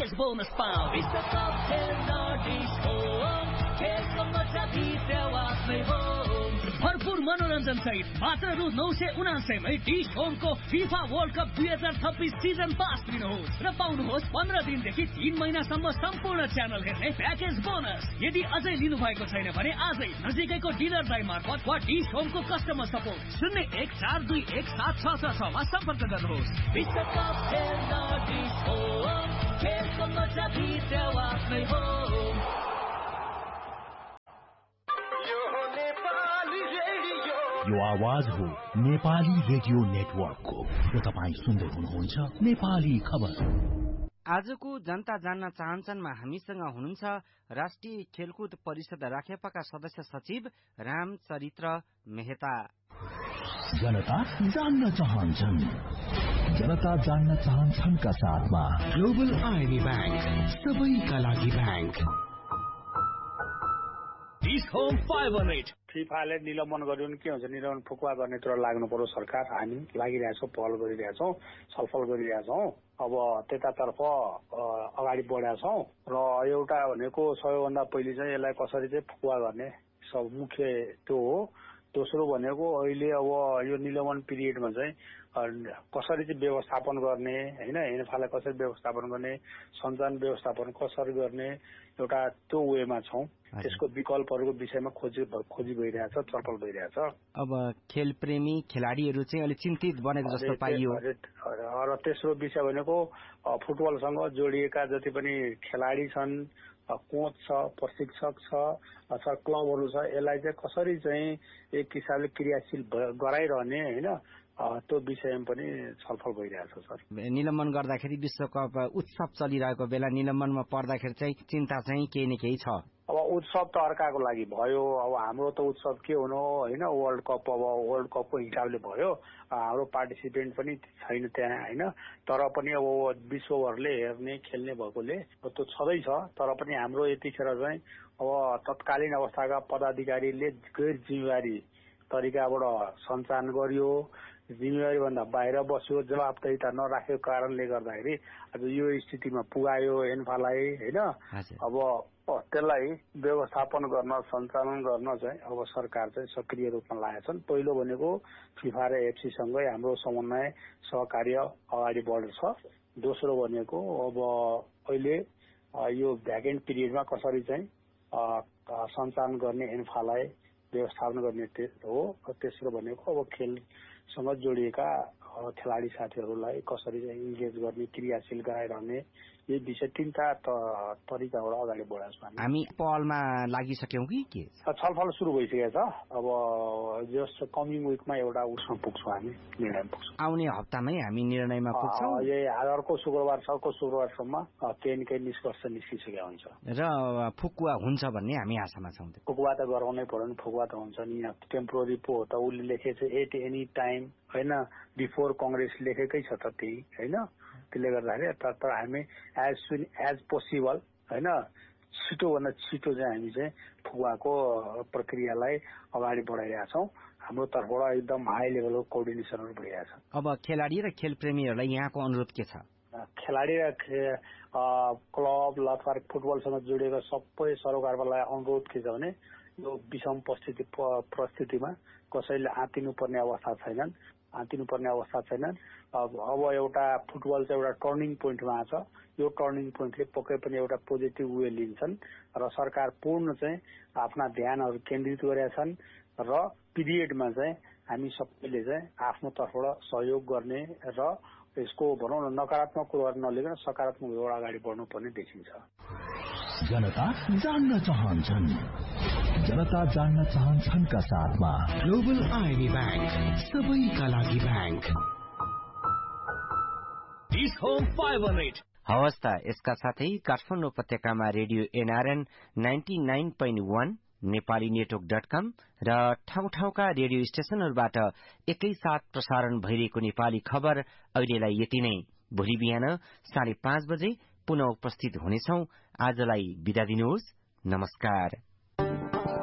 Package bonus पाऊ। विश्वकप खेल्न डिश होम, खेलको मजा भित्रवासमै हो। भरपूर मनोरञ्जन सहित मात्र रु 979 मै dish होमको FIFA world cup 2026 season pass लिनुहोस् र पाउनुहोस् 15 दिनदेखि 3 महिनासम्म सम्पूर्ण च्यानल हेर्ने प्याकेज बोनस। यदि अझै लिनु भएको छैन भने आजै नजिकैको डिलर दाइ मार्फत वा डिश होमको कस्टमर सपोर्ट 01421766 मा सम्पर्क गर्नुहोस्। विश्वकप खेल्न डिश होम, खेलको मजा भित्रवासमै हो। यो आवाज हो नेपाली रेडियो नेटवर्कको र तपाईँ सुन्दै हुनुहुन्छ नेपाली खबर। आजको जनता जान्न चाहन्छनमा हामीसँग हुनुहुन्छ राष्ट्रिय खेलकुद परिषद राखेपाका सदस्य सचिव रामचरित्र मेहता। जनता जान्न चाहन्छन्, जनता जान्न चाहन्छनका साथमा ग्लोबल आइमी बैंक, सबैका लागि बैंक। डिश होम 508 फिफाले निलम्बन गर्यो भने के हुन्छ, निलम्बन फुकुवा गर्नेतिर लाग्नु पर्यो सरकार। हामी लागिरहेछौँ, पहल गरिरहेछौँ, छलफल गरिरहेछौँ। अब त्यतातर्फ अगाडि बढेका छौँ र एउटा भनेको सबैभन्दा पहिले चाहिँ यसलाई कसरी चाहिँ फुकुवा गर्ने सब मुख्य त्यो हो। दोस्रो भनेको अहिले अब यो निलम्बन पिरियडमा चाहिँ कसरी चाहिँ व्यवस्थापन गर्ने हैन, एनएफआईलाई कसरी व्यवस्थापन गर्ने, सञ्चालन व्यवस्थापन कसरी गर्ने, एउटा त्यो वेमा छौँ। त्यसको विकल्पहरूको विषयमा खोजी भइरहेछ, छलफल भइरहेछ। अब खेल प्रेमी खेलाडीहरू चाहिँ अलि चिन्तित बनेको जस्तो पाइयो। र तेस्रो विषय भनेको फुटबलसँग जोडिएका जति पनि खेलाडी छन्, कोच छ, प्रशिक्षक छ, क्लबहरू छ, यसलाई चाहिँ कसरी चाहिँ एक किसिमले क्रियाशील गराइरहने हैन, त्यो विषयमा पनि छलफल भइरहेछ सर। निलम्बन गर्दाखेरि विश्वकप उत्सव चलिरहेको बेला निलम्बनमा पर्दाखेरि चाहिँ चिन्ता चाहिँ केही न केही छ। अब उत्सव त अर्काको लागि भयो, अब हाम्रो त उत्सव के हुनु हैन, वर्ल्ड कप अब वर्ल्ड कपको हिसाबले भयो। हाम्रो पार्टिसिपेन्ट पनि छैन त्यहाँ हैन, तर पनि अब विश्वभरले हेर्ने खेल्ने भएकोले त्यो छँदैछ। तर पनि हाम्रो यतिखेर चाहिँ अब तत्कालीन अवस्थाका पदाधिकारीले गैर जिम्मेवारी तरिकाबाट सञ्चालन गर्यो, जिम्मेवारी भन्दा बाहिर बस्यो, जवाबदेहिता नराखेको कारणले गर्दाखेरि आज यो स्थितिमा पुगायो एन्फालाई हैन। अब त्यसलाई व्यवस्थापन गर्न, सञ्चालन गर्न चाहिँ अब सरकार चाहिँ सक्रिय रूपमा लागेका छन्। पहिलो भनेको फिफा र एफसी सँगै हाम्रो समन्वय सहकार्य अगाडि बढ्छ। दोस्रो भनेको अब अहिले यो भ्याकेन्ट पिरियडमा कसरी चाहिँ सञ्चालन गर्ने, एन्फालाई व्यवस्थापन गर्ने हो। तेस्रो भनेको अब खेलसँग जोडिएका खेलाडी साथीहरूलाई कसरी चाहिँ इन्गेज गर्ने, क्रियाशील गराइरहने, यो विषय तीनटा तरिकाबाट अगाडि बढाएको छौँ। हामी पहलमा लागिसक्यौँ कि छलफल सुरु भइसकेको छ। अब जस्ट कमिङ विकमा एउटा उसमा पुग्छौँ, हामी निर्णयमा पुग्छौँ। आउने हप्तामै हामी निर्णयमा पुग्छौँ। यही अर्को शुक्रबारसम्म केही न केही निष्कर्ष निस्किसकेको हुन्छ र फुकुवा हुन्छ भन्ने हामी आशामा छौँ। फुकुवा त गराउनै पर्यो नि, फुकुवा त हुन्छ नि। यहाँ टेम्पोररी पो हो त, उसले लेखेको छ एट एनी टाइम हैन, बिफोर कङ्ग्रेस लेखेकै छ त त्यही हैन। त्यसले गर्दाखेरि तर हामी एज सुन एज पोसिबल हैन, छिटोभन्दा छिटो चाहिँ हामी चाहिँ फुकुवाको प्रक्रियालाई अगाडि बढाइरहेका छौँ। हाम्रो तर्फबाट एकदम हाई लेभलको कोअर्डिनेसनहरू भइरहेछ। अब खेलाडी र खेल प्रेमीहरूलाई यहाँको अनुरोध के छ? खेलाडी र क्लब अथवा फुटबलसँग जोडिएको सबै सरोकारवालालाई अनुरोध के छ भने यो विषम परिस्थितिमा कसैले आँतिनुपर्ने अवस्था छैनन्। अब एउटा फुटबल चाहिँ एउटा टर्निङ पोइन्टमा छ। यो टर्निङ पोइन्टले पक्कै पनि एउटा पोजिटिभ वे लिन्छन् र सरकार पूर्ण चाहिँ आफ्ना ध्यानहरू केन्द्रित गरेका छन् र पिरियडमा चाहिँ हामी सबैले चाहिँ आफ्नो तर्फबाट सहयोग गर्ने र यसको भनौँ न नकारात्मक कुराहरू नलिकन सकारात्मक एउटा अगाडि बढ्नुपर्ने देखिन्छ। जनता जान्न चाहन्छन्, जनता जान्न चाहन्छनका साथमा ग्लोबल आइमी बैंक, सबैका लागि बैंक। डिश होम 508 हवस् त, यसका साथै काठमाडौँ उपत्यकामा रेडियो एनआरएन 99.1 नेपाली नेटवर्क.com र ठाउँ-ठाउँका रेडियो स्टेशनहरूबाट एकैसाथ प्रसारण भइरहेको नेपाली खबर अहिलेलाई यति नै। भोलि बिहान 5:30 बजे पुनः उपस्थित हुनेछौं। आजलाई बिदा दिनुहोस्, नमस्कार।